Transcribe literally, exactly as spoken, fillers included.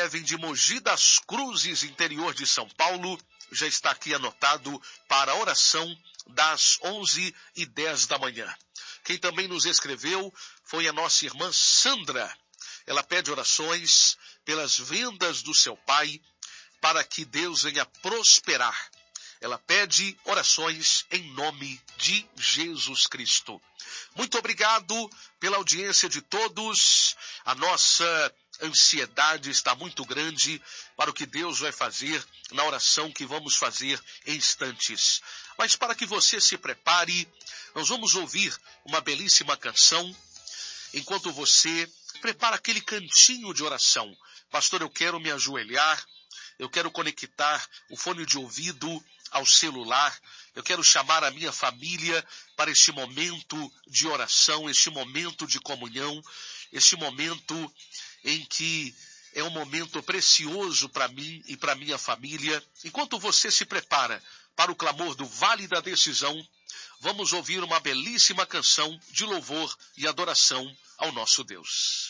escrevem de Mogi das Cruzes, interior de São Paulo, já está aqui anotado para a oração das onze e dez da manhã. Quem também nos escreveu foi a nossa irmã Sandra. Ela pede orações pelas vendas do seu pai, para que Deus venha prosperar. Ela pede orações em nome de Jesus Cristo. Muito obrigado pela audiência de todos. A nossa ansiedade está muito grande para o que Deus vai fazer na oração que vamos fazer em instantes. Mas para que você se prepare, nós vamos ouvir uma belíssima canção, enquanto você prepara aquele cantinho de oração. Pastor, eu quero me ajoelhar, eu quero conectar o fone de ouvido ao celular, eu quero chamar a minha família para este momento de oração, este momento de comunhão, este momento em que é um momento precioso para mim e para minha família. Enquanto você se prepara para o clamor do Vale da Decisão, vamos ouvir uma belíssima canção de louvor e adoração ao nosso Deus.